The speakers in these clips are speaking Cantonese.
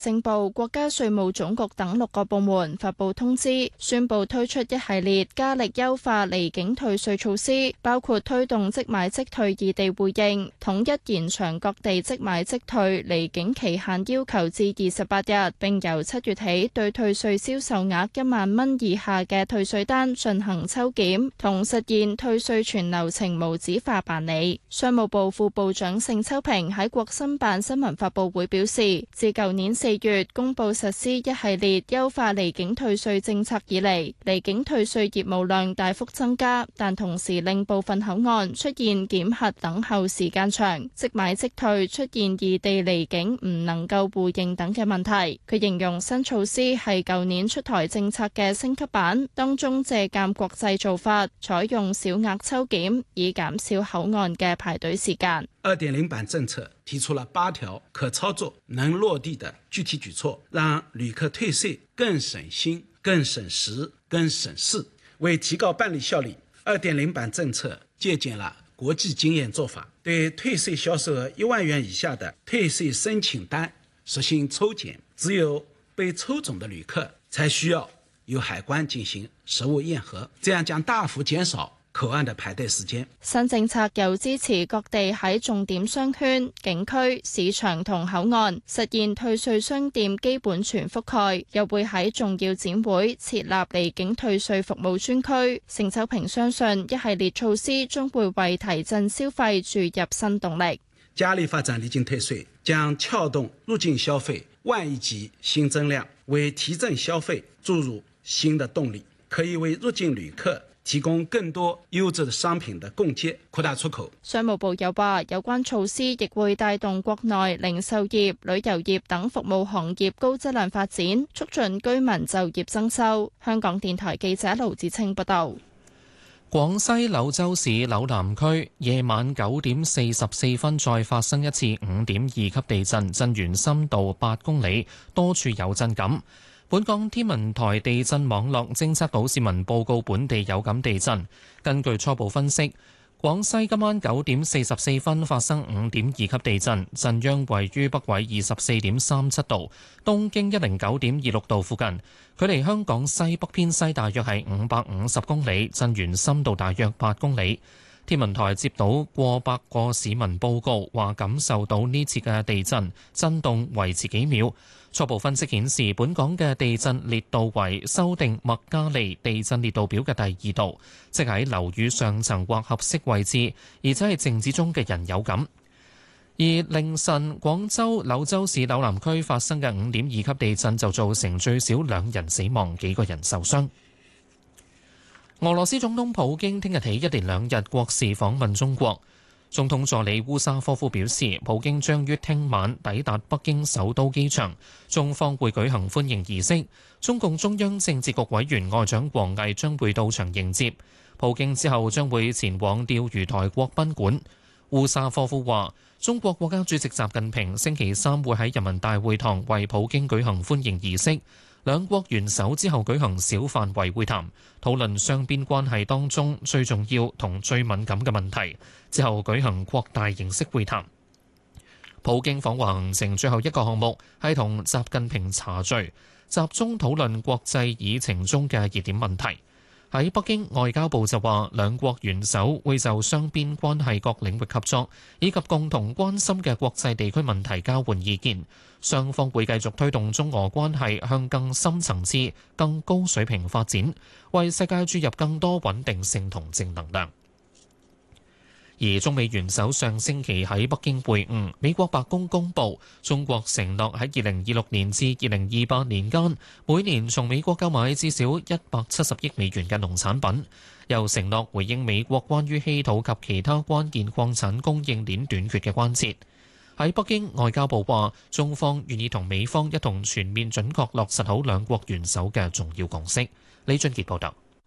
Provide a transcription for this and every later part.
政部、國家稅務總局等6個部門發布通知，宣布推出一系列加力優化離境退稅措施，包括推動即買即退異地互認，統一延長各地即買即退離境期限要求至28日，並由7月起對退稅銷售額1萬蚊以下嘅退稅單進行抽檢，同實現退稅全流程無紙化辦理。商務部副部長盛秋平喺國新辦新聞發佈會表示，自舊年4月公布實施一系列優化離境退稅政策以嚟，離境退稅業務量大幅增加，但同時令部分口岸出現檢核等候時間長，即買即退出現異地離境唔能夠互認等嘅問題。佢形容新措施係舊年出台政策嘅升級版，當中借鑑國際做法，採用小額抽檢，以減少口岸嘅排隊時間。 2.0版政策提出了8條可操作、能落地的具體舉措，讓旅客退稅更省心、更省時、更省事。為提高辦理效率，2.0版政策借鑑了國際經驗做法，對退稅銷售額1萬元以下的退稅申請單實行抽檢，只有被抽中的旅客才需要由海關進行實物驗核，這樣將大幅減少口岸的排隊時間。 新政策又支持各地喺重點商圈、景區、市場同口岸實現退稅商店基本全覆蓋，又會喺重要展會設立離境退稅服務專區。盛秋平相信一系列措施將會為提振消費注入新動力。 加力發展離境退稅，將撬動入境消費萬億級新增量，為提振消費注入新的動力，可以為入境旅客提供更多優質的商品的供給，擴大出口。 商務部又話，有關措施亦會帶動國內零售業、旅遊業等服務行業高質量發展，促進居民就業增收。香港電台記者盧志清報道。 廣西柳州市柳南區夜晚9點44分再發生一次5.2級地震，震源深度8公里，多處有震感。本港天文台地震網絡偵測到市民報告本地有感地震。根據初步分析，廣西今晚9點44分發生5.2級地震，震央位於北緯24.37度、東經109.26度附近，距離香港西北偏西大約係550公里，震源深度大約8公里。天文台接到過百個市民報告，話感受到呢次嘅地震，震動維持幾秒。初步分析顯示，本港嘅地震烈度為修訂麥加利地震烈度表嘅第2度，即喺樓宇上層或合適位置，而且係靜止中嘅人有感。而凌晨廣州柳州市柳南區發生嘅5.2級地震就造成最少2人死亡，幾個人受傷。俄羅斯總統普京聽日起1連2日國事訪問中國。總統助理烏沙科夫表示，普京將於聽晚抵達北京首都機場，中方會舉行歡迎儀式。中共中央政治局委員外長王毅將會到場迎接普京，之後將會前往釣魚台國賓館。烏沙科夫話，中國國家主席習近平星期3會喺人民大會堂為普京舉行歡迎儀式。兩國元首之後舉行小範圍會談，討論雙邊關係當中最重要同最敏感嘅問題，之後舉行擴大形式會談。普京訪華行程最後一個項目係同習近平茶敘，集中討論國際議程中嘅熱點問題。喺北京，外交部就話，兩國元首會就雙邊關係各領域合作以及共同關心嘅國際地區問題交換意見。雙方會繼續推動中俄關係向更深層次、更高水平發展，為世界注入更多穩定性同正能量。而中美元首上星期喺北京會晤，美國白宮公佈，中國承諾喺2026年至2028年間，每年從美國購買至少170億美元嘅農產品，又承諾回應美國關於稀土及其他關鍵礦產供應鏈短缺嘅關切。喺北京，外交部話，中方願意同美方一同全面準確落實好兩國元首嘅重要共識。李俊傑報道。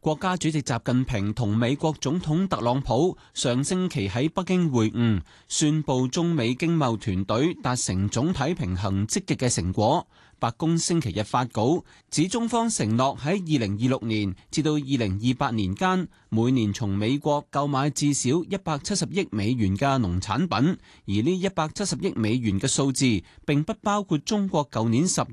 國家主席習近平同美國總統特朗普上星期喺北京會晤，宣布中美經貿團隊達成總體平衡積極嘅成果。白宮星期日發稿指，中方承諾喺2026年至到2028年間，每年從美國購買至少170億美元嘅農產品，而呢170億美元嘅數字並不包括中國舊年10